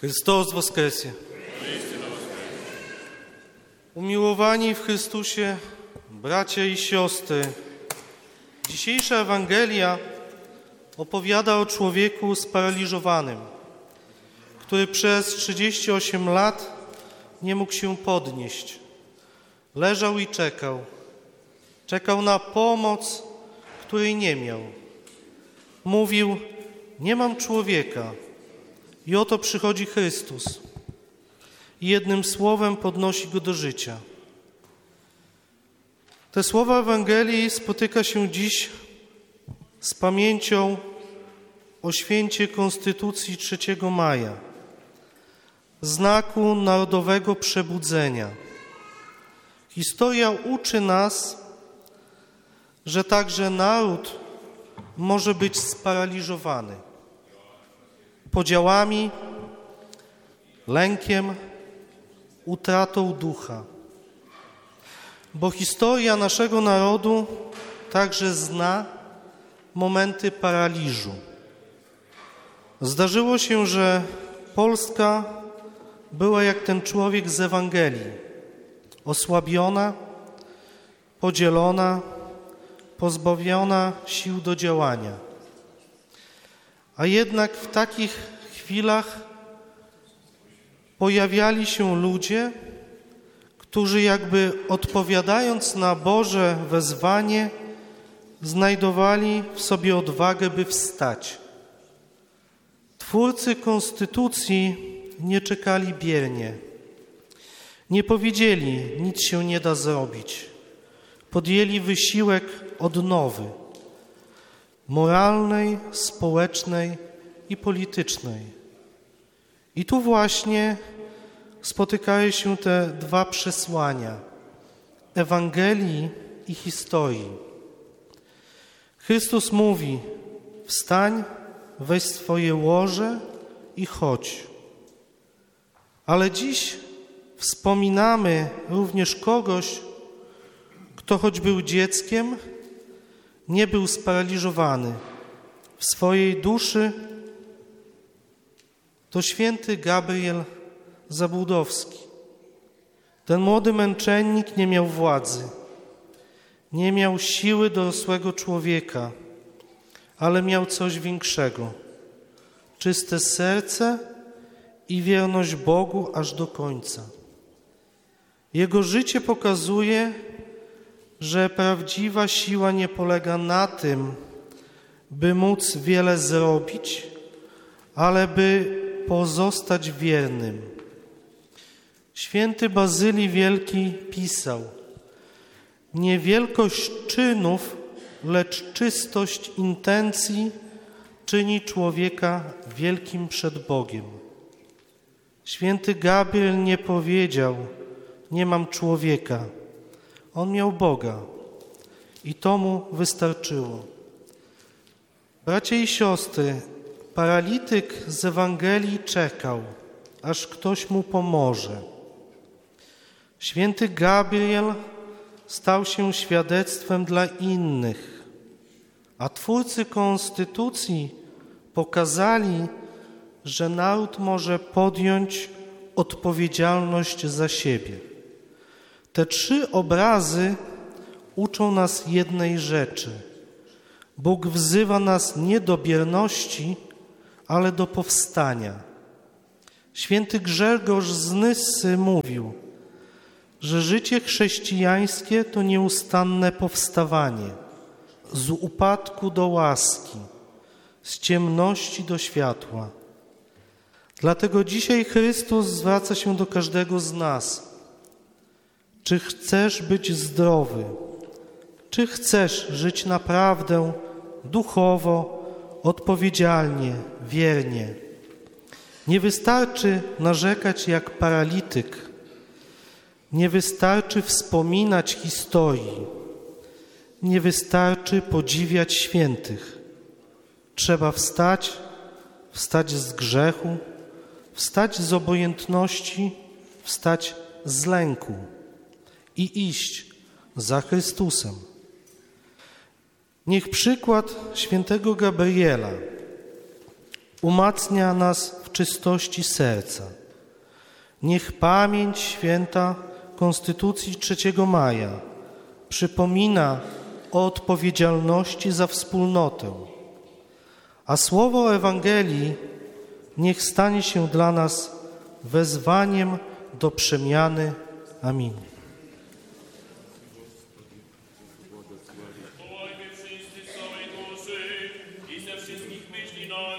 Chrystus woskresie. Umiłowani w Chrystusie, bracia i siostry, dzisiejsza Ewangelia opowiada o człowieku sparaliżowanym, który przez 38 lat nie mógł się podnieść. Leżał i czekał. Czekał na pomoc, której nie miał. Mówił: nie mam człowieka. I oto przychodzi Chrystus i jednym słowem podnosi go do życia. Te słowa Ewangelii spotyka się dziś z pamięcią o święcie Konstytucji 3 maja, znaku narodowego przebudzenia. Historia uczy nas, że także naród może być sparaliżowany podziałami, lękiem, utratą ducha. Bo historia naszego narodu także zna momenty paraliżu. Zdarzyło się, że Polska była jak ten człowiek z Ewangelii, osłabiona, podzielona, pozbawiona sił do działania. A jednak w takich chwilach pojawiali się ludzie, którzy jakby odpowiadając na Boże wezwanie, znajdowali w sobie odwagę, by wstać. Twórcy Konstytucji nie czekali biernie. Nie powiedzieli: nic się nie da zrobić. Podjęli wysiłek odnowy moralnej, społecznej i politycznej. I tu właśnie spotykają się te dwa przesłania Ewangelii i historii. Chrystus mówi: wstań, weź swoje łoże i chodź. Ale dziś wspominamy również kogoś, kto choć był dzieckiem, nie był sparaliżowany. W swojej duszy to święty Gabriel Zabłudowski. Ten młody męczennik nie miał władzy, nie miał siły dorosłego człowieka, ale miał coś większego. Czyste serce i wierność Bogu aż do końca. Jego życie pokazuje, że prawdziwa siła nie polega na tym, by móc wiele zrobić, ale by pozostać wiernym. Święty Bazylii Wielki pisał: nie wielkość czynów, lecz czystość intencji czyni człowieka wielkim przed Bogiem. Święty Gabriel nie powiedział: nie mam człowieka. On miał Boga i to mu wystarczyło. Bracia i siostry, paralityk z Ewangelii czekał, aż ktoś mu pomoże. Święty Gabriel stał się świadectwem dla innych, a twórcy Konstytucji pokazali, że naród może podjąć odpowiedzialność za siebie. Te 3 obrazy uczą nas jednej rzeczy. Bóg wzywa nas nie do bierności, ale do powstania. Święty Grzegorz z Nyssy mówił, że życie chrześcijańskie to nieustanne powstawanie, z upadku do łaski, z ciemności do światła. Dlatego dzisiaj Chrystus zwraca się do każdego z nas. Czy chcesz być zdrowy? Czy chcesz żyć naprawdę duchowo, odpowiedzialnie, wiernie? Nie wystarczy narzekać jak paralityk. Nie wystarczy wspominać historii. Nie wystarczy podziwiać świętych. Trzeba wstać z grzechu, wstać z obojętności, wstać z lęku i iść za Chrystusem. Niech przykład świętego Gabriela umacnia nas w czystości serca. Niech pamięć święta Konstytucji 3 maja przypomina o odpowiedzialności za wspólnotę, a słowo Ewangelii niech stanie się dla nas wezwaniem do przemiany. Amin.